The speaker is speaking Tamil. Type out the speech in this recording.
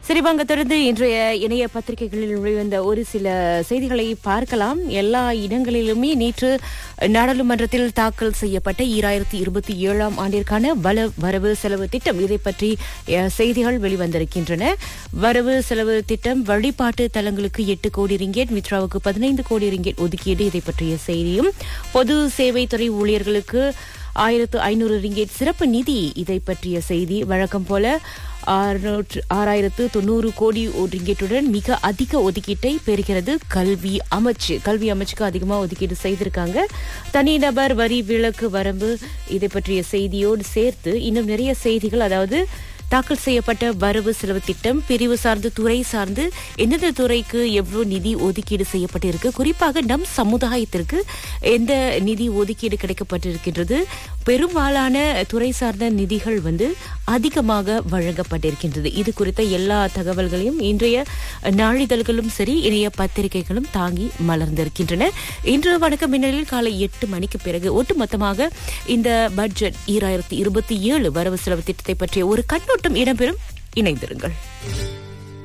சரி, வாங்க தொடர்ந்து இன்றைய இணைய பத்திரிகைகளில் வெளிவந்த ஒரு சில செய்திகளை பார்க்கலாம். எல்லா இடங்களிலுமே நேற்று நாடாளுமன்றத்தில் தாக்கல் செய்யப்பட்ட 2027 ஆண்டிற்கான வரவு செலவு திட்டம், இதை பற்றி செய்திகள் வெளிவந்திருக்கின்றன. வரவு செலவு திட்டம் வழிபாட்டு தலங்களுக்கு 8 கோடி ரிங்கெட், மித்ராவுக்கு 15 கோடி ரிங்கெட் ஒதுக்கீடு, இதை பற்றிய செய்தியும். பொது சேவைத்துறை ஊழியர்களுக்கு 1500 ரிங்கெட் சிறப்பு நிதி, இதை பற்றிய செய்தி. வழக்கம் போல 6090 கோடி ரிங்கெட்டுடன் மிக அதிக ஒதுக்கீட்டை பெறுகிறது கல்வி அமைச்சு. கல்வி அமைச்சுக்கு அதிகமாக ஒதுக்கீடு செய்திருக்காங்க. தனிநபர் வரி விலக்கு வரம்பு, இதை பற்றிய செய்தியோடு சேர்த்து இன்னும் நிறைய செய்திகள். அதாவது தாக்கல் செய்யப்பட்ட வரவு செலவு திட்டம் பிரிவு சார்ந்து, துறை சார்ந்து எந்தெந்த துறைக்கு எவ்வளவு நிதி ஒதுக்கீடு செய்யப்பட்டிருக்கு, குறிப்பாக நம் சமுதாயத்திற்கு எந்த நிதி ஒதுக்கீடு கிடைக்கப்பட்டிருக்கின்றது, பெரும்பாலான துறை சார்ந்த நிதிகள் அதிகமாக வழங்கப்பட்டிருக்கின்றது. இது குறித்த எல்லா தகவல்களையும் இன்றைய நாளிதழ்களும் சரி, இணைய பத்திரிகைகளும் தாங்கி மலர்ந்திருக்கின்றன. இன்று வணக்கம் மின்னலில் காலை 8 மணிக்கு பிறகு ஒட்டுமொத்தமாக இந்த பட்ஜெட் 2027 வரவு செலவு திட்டத்தை பற்றிய ஒரு கண்ணோட்டம் இடம்பெறும். இணைந்திருங்கள்.